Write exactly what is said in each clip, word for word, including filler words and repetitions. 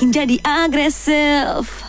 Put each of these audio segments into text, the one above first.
makin jadi agresif.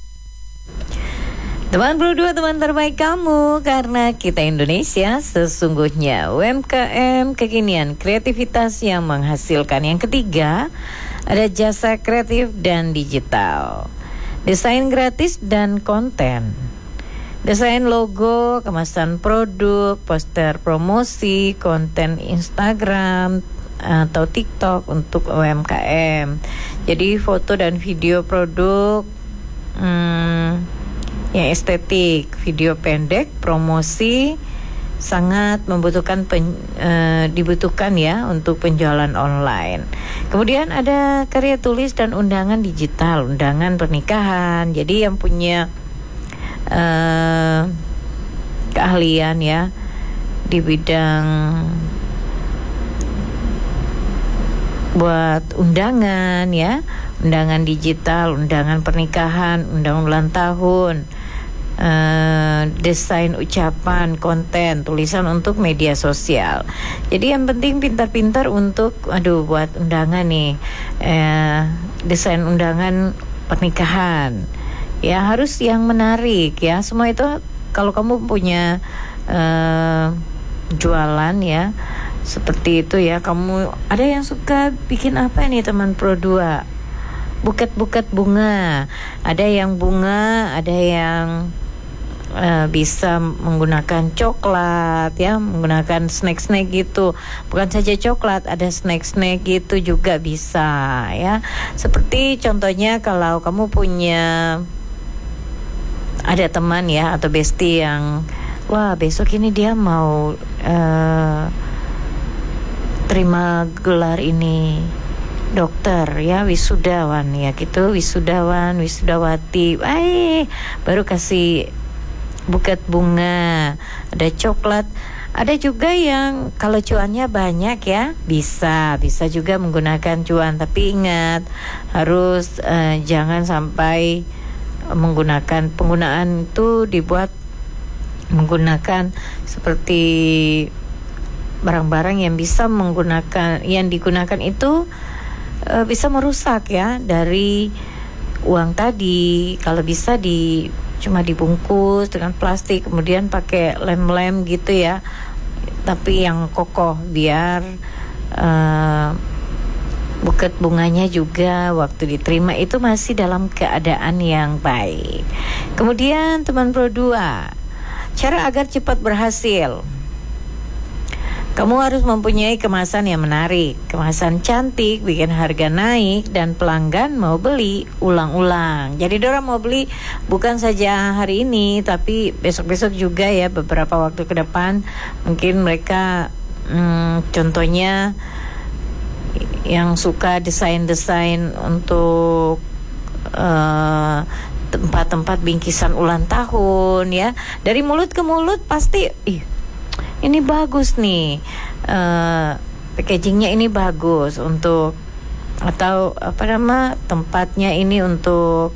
Teman Pro dua, teman terbaik kamu, karena kita Indonesia sesungguhnya U M K M kekinian, kreativitas yang menghasilkan. Yang ketiga, ada jasa kreatif dan digital, desain gratis dan konten, desain logo, kemasan produk, poster promosi, konten Instagram atau TikTok untuk U M K M. Jadi foto dan video produk hmm, yang estetik, video pendek, promosi sangat membutuhkan pen, e, dibutuhkan ya untuk penjualan online. Kemudian ada karya tulis dan undangan digital, undangan pernikahan. Jadi yang punya e, keahlian ya di bidang buat undangan ya, undangan digital, undangan pernikahan, undangan ulang tahun, uh, desain ucapan, konten, tulisan untuk media sosial. Jadi yang penting pintar-pintar untuk, aduh buat undangan nih, uh, desain undangan pernikahan, ya harus yang menarik ya. Semua itu kalau kamu punya uh, jualan ya, seperti itu ya. Kamu ada yang suka bikin apa nih teman Pro dua? Buket-buket bunga. Ada yang bunga, ada yang uh, bisa menggunakan coklat ya, menggunakan snack-snack gitu. Bukan saja coklat, ada snack-snack gitu juga bisa ya. Seperti contohnya kalau kamu punya, ada teman ya atau bestie yang wah besok ini dia mau uh, terima gelar ini dokter ya, wisudawan ya gitu, wisudawan, wisudawati, eh baru kasih buket bunga, ada coklat. Ada juga yang kalau cuannya banyak ya, bisa bisa juga menggunakan cuan, tapi ingat harus uh, jangan sampai menggunakan, penggunaan itu dibuat menggunakan seperti barang-barang yang bisa menggunakan, yang digunakan itu e, bisa merusak ya dari uang tadi. Kalau bisa di cuma dibungkus dengan plastik, kemudian pakai lem-lem gitu ya, tapi yang kokoh biar e, buket bunganya juga waktu diterima itu masih dalam keadaan yang baik. Kemudian teman Pro dua, cara agar cepat berhasil. Kamu harus mempunyai kemasan yang menarik, kemasan cantik, bikin harga naik, dan pelanggan mau beli ulang-ulang. Jadi orang mau beli bukan saja hari ini, tapi besok-besok juga ya, beberapa waktu ke depan. Mungkin mereka, hmm, contohnya yang suka desain-desain untuk uh, tempat-tempat bingkisan ulang tahun ya, dari mulut ke mulut pasti, ih ini bagus nih, uh, packagingnya ini bagus untuk, atau apa nama tempatnya ini untuk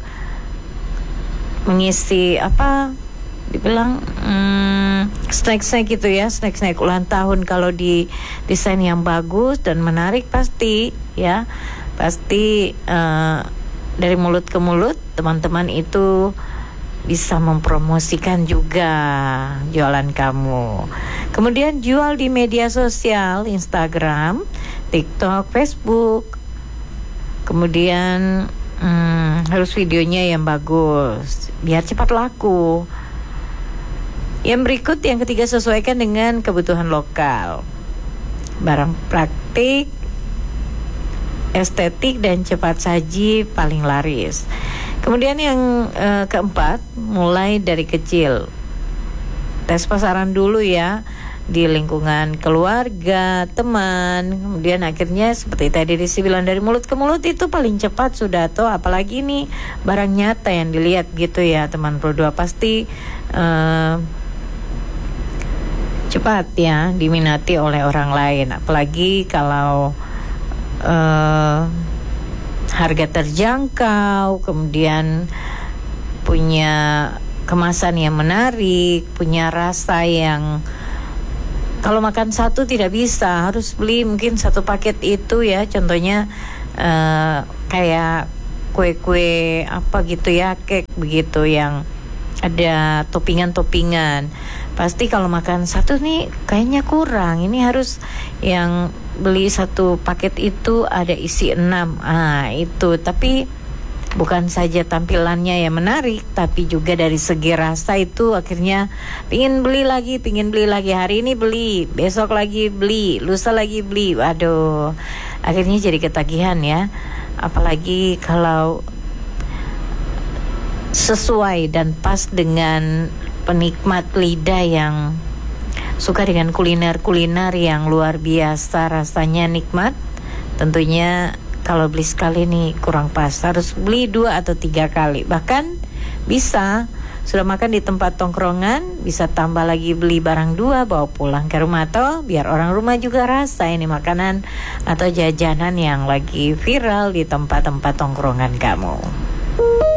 mengisi apa dibilang hmm, snack-snack gitu ya, snack-snack ulang tahun. Kalau di desain yang bagus dan menarik pasti ya, pasti uh, dari mulut ke mulut teman-teman itu bisa mempromosikan juga jualan kamu. Kemudian jual di media sosial, Instagram, TikTok, Facebook. Kemudian hmm, harus videonya yang bagus biar cepat laku. Yang berikut, yang ketiga, sesuaikan dengan kebutuhan lokal. Barang praktik, estetik, dan cepat saji paling laris. Kemudian yang uh, keempat, mulai dari kecil. Tes pasaran dulu ya, di lingkungan keluarga, teman. Kemudian akhirnya seperti tadi dibilang, dari mulut ke mulut itu paling cepat sudah toh. Apalagi ini barang nyata yang dilihat gitu ya teman Pro dua, pasti uh, cepat ya diminati oleh orang lain. Apalagi kalau uh, harga terjangkau, kemudian punya kemasan yang menarik, punya rasa yang kalau makan satu tidak bisa, harus beli mungkin satu paket itu ya. Contohnya uh, kayak kue-kue apa gitu ya, cake begitu yang ada toppingan-toppingan. Pasti kalau makan satu nih kayaknya kurang. Ini harus yang beli satu paket itu ada isi enam. Ah, itu. Tapi bukan saja tampilannya yang menarik, tapi juga dari segi rasa itu akhirnya pingin beli lagi, pingin beli lagi. Hari ini beli, besok lagi beli, lusa lagi beli. Waduh, akhirnya jadi ketagihan ya. Apalagi kalau sesuai dan pas dengan penikmat lidah yang suka dengan kuliner-kuliner yang luar biasa rasanya nikmat. Tentunya kalau beli sekali nih kurang pas, harus beli dua atau tiga kali. Bahkan bisa sudah makan di tempat tongkrongan, bisa tambah lagi beli barang dua, bawa pulang ke rumah, atau biar orang rumah juga rasa ini makanan atau jajanan yang lagi viral di tempat-tempat tongkrongan kamu.